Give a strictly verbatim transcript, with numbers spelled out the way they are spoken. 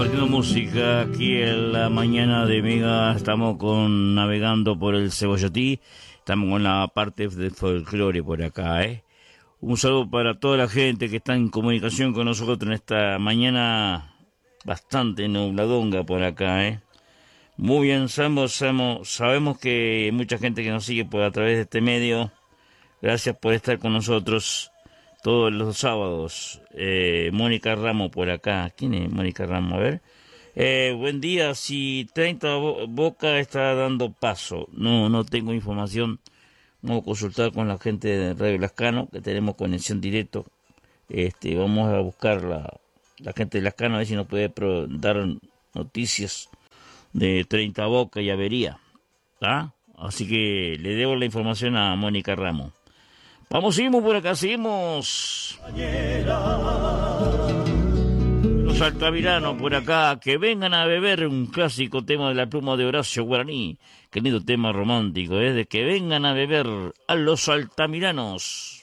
compartiendo música aquí en la mañana de Mega. Estamos con navegando por el Cebollatí. Estamos con la parte de folclore por acá, ¿eh? Un saludo para toda la gente que está en comunicación con nosotros en esta mañana bastante nubladonga por acá, ¿eh? Muy bien, sabemos, sabemos, sabemos que hay mucha gente que nos sigue por a través de este medio. Gracias por estar con nosotros todos los sábados. eh, Mónica Ramos por acá. ¿Quién es Mónica Ramos? A ver. Eh, buen día. Si treinta Bo- Boca está dando paso. No, no tengo información. Vamos a consultar con la gente de Radio Lascano, que tenemos conexión directo. Este, vamos a buscar la, la gente de Lascano a ver si nos puede pro- dar noticias de treinta Boca y Avería. ¿Ah? Así que le debo la información a Mónica Ramos. Vamos, seguimos por acá, seguimos. Los altamiranos por acá, que vengan a beber un clásico tema de la pluma de Horacio Guaraní. Qué lindo tema romántico, ¿eh? De que vengan a beber a los altamiranos.